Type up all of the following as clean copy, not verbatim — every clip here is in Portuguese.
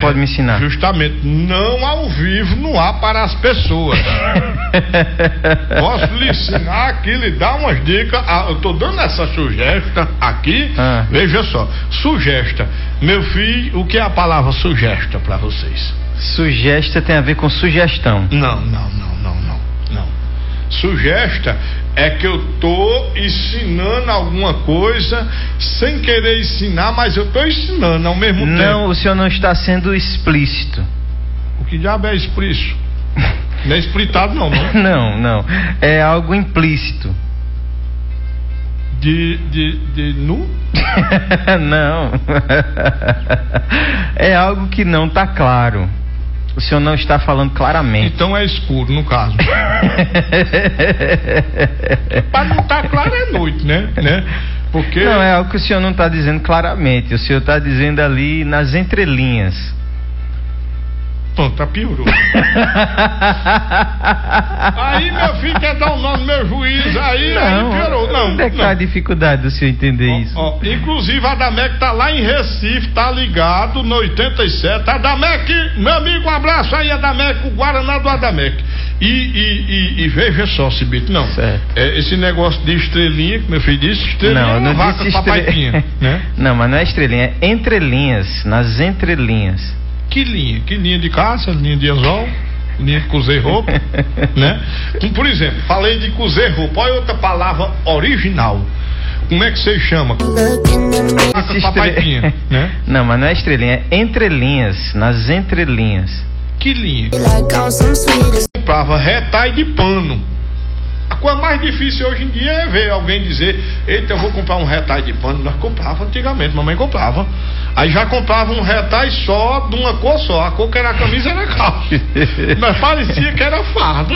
pode me ensinar? Justamente, não ao vivo, no ar para as pessoas. Posso lhe ensinar aqui, lhe dar umas dicas. Eu tô dando essa sugestão aqui. Veja só, sugesta. Meu filho, o que é a palavra sugesta para vocês? Sugesta tem a ver com sugestão. Não. Sugesta é que eu tô ensinando alguma coisa sem querer ensinar, mas eu tô ensinando ao mesmo tempo. Não, o senhor não está sendo explícito. O que diabo é explícito? Não é explicitado não. Não. É algo implícito. De nu? Não. É algo que não está claro. O senhor não está falando claramente. Então é escuro, no caso. Para não estar claro é noite, né? Porque... Não, é algo que o senhor não está dizendo claramente. O senhor está dizendo ali nas entrelinhas. Pronto, tá piorou. Aí meu filho quer dar um nome no meu juiz, aí piorou. Onde é que tá a dificuldade do senhor entender isso? Inclusive a Adamec tá lá em Recife, tá ligado no 87. Adamec, meu amigo, um abraço aí, Adamec, o Guaraná do Adamec. E veja só, Cibito, esse negócio de estrelinha, que meu filho disse, estrelinha não vaca com papaitinha, né? Não, mas não é estrelinha, é entrelinhas, nas entrelinhas. Que linha? Que linha de caça, linha de anzol, linha de cozer roupa, né? Por exemplo, falei de cozer roupa, olha outra palavra original. Como é que você chama? Papaitinha, né? Não, mas não é estrelinha, é entrelinhas, nas entrelinhas. Que linha? Comprava retalho de pano. A coisa mais difícil hoje em dia é ver alguém dizer: eita, eu vou comprar um retalho de pano. Nós comprava antigamente, mamãe comprava. Aí já comprava um retalho só, de uma cor só. A cor que era a camisa era a calça. Mas parecia que era farda.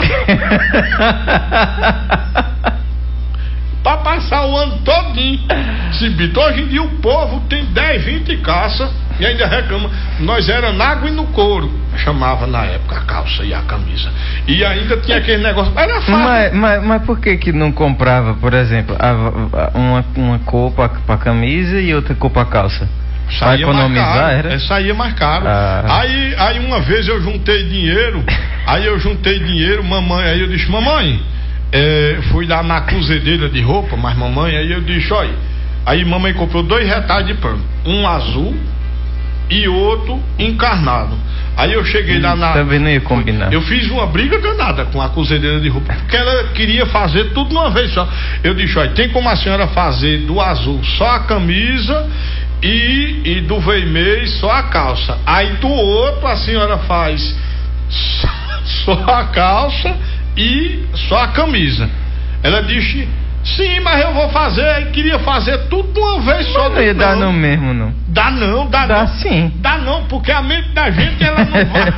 Pra passar o ano todinho. Hoje em dia o povo tem 10, 20 caças e ainda reclama. Nós era na água e no couro, chamava na época a calça e a camisa. E ainda tinha aquele negócio, era fácil. Mas por que não comprava, por exemplo, uma cor pra camisa e outra cor pra calça? Pra economizar, era? Saía mais caro. Aí uma vez eu juntei dinheiro, mamãe, aí eu disse: mamãe, fui lá na cozedeira de roupa, mas mamãe, aí eu disse: olha, aí mamãe comprou 2 retalhos de pano, um azul e outro encarnado. Aí eu cheguei lá na... Também não ia combinar. Eu fiz uma briga danada com a cozedeira de roupa, porque ela queria fazer tudo de uma vez só. Eu disse: olha, tem como a senhora fazer do azul só a camisa e do vermelho só a calça. Aí do outro a senhora faz só a calça e só a camisa. Ela disse: sim, mas eu vou fazer. Aí queria fazer tudo de uma vez só. Não ia dar no mesmo, não. Dá não. Sim. Dá não, porque a mente da gente, ela não vai.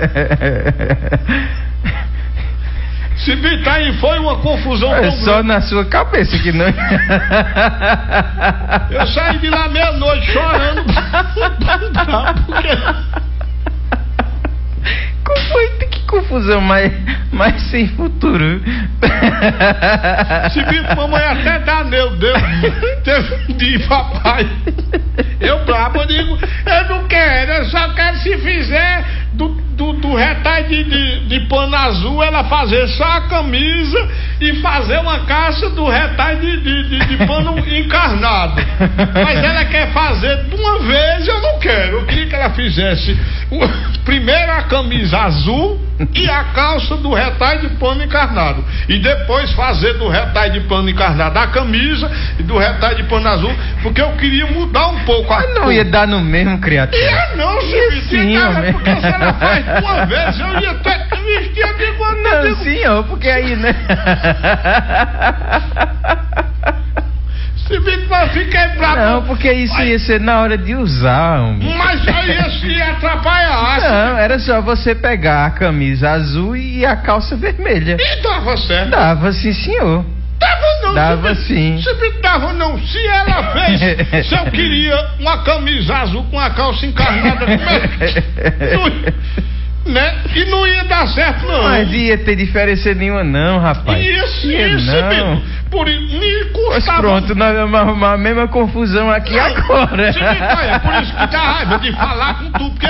Se bitar aí, foi uma confusão tão grande. Só na sua cabeça que não. Eu saí de lá meia-noite chorando. Que confusão mais sem futuro. Se vir mamãe até dá meu Deus. Teve um dia, papai. Eu brabo, eu digo: eu não quero, eu só quero se fizer do retalho de pano azul, ela fazer só a camisa e fazer uma calça do retalho de pano encarnado. Mas ela quer fazer de uma vez, eu não quero. Eu queria que ela fizesse primeiro a camisa azul e a calça do retalho de pano encarnado, e depois fazer do retalho de pano encarnado a camisa e do retalho de pano azul, porque eu queria mudar um pouco a cor. Não ia dar no mesmo, criatura. Não, sim, cara, porque se ela faz de uma vez, eu ia até vestir de igual. Não, senhor, porque aí, né? Se bem que vai ficar bravo. Não, porque isso ia ser na hora de usar, homem. Mas aí ia atrapalhar. Não, era só você pegar a camisa azul e a calça vermelha. E dava certo? Dava sim, senhor. Dava não. Dava sim. Se bem que dava não. Se ela fez, se eu queria uma camisa azul com a calça encarnada, né? E não ia dar certo, não. Mas ia ter diferença nenhuma, não, rapaz. Isso, não. Por isso, me custava. Mas pronto, nós vamos arrumar a mesma confusão aqui agora. É por isso que dá raiva de falar com tu, porque